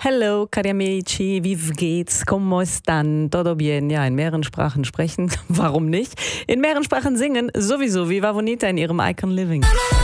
Hello, cari amici, wie geht's? ¿Cómo están? Todo bien? Ja, in mehreren Sprachen sprechen, warum nicht? In mehreren Sprachen singen, sowieso, wie war Bonita in ihrem Icon Living.